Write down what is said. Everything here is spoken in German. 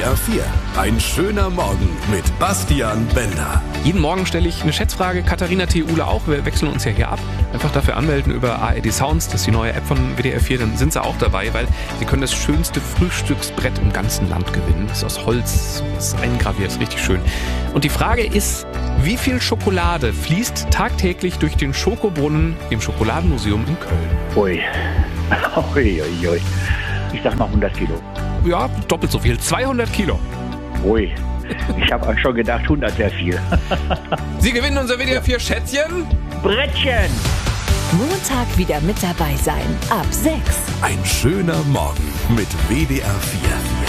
WDR 4. Ein schöner Morgen mit Bastian Bender. Jeden Morgen stelle ich eine Schätzfrage. Katharina T. Uhle auch. Wir wechseln uns ja hier ab. Einfach dafür anmelden über ARD Sounds. Das ist die neue App von WDR 4. Dann sind sie auch dabei, weil sie können das schönste Frühstücksbrett im ganzen Land gewinnen. Das ist aus Holz, das ist eingraviert, das ist richtig schön. Und die Frage ist, wie viel Schokolade fließt tagtäglich durch den Schokobrunnen im Schokoladenmuseum in Köln? Ui. Ich sag mal 100 Kilo. Ja, doppelt so viel. 200 Kilo. Ui. Ich habe schon gedacht, 100 sehr viel. Sie gewinnen unser WDR 4 Schätzchen. Brettchen. Montag wieder mit dabei sein. Ab 6. Ein schöner Morgen mit WDR 4.